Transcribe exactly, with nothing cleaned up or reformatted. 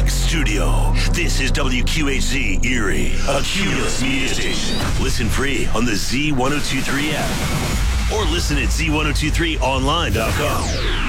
Back Studio. This is W Q H Z Erie, a Cumulus media station. Listen free on the Z ten twenty-three app or listen at Z ten twenty-three online dot com.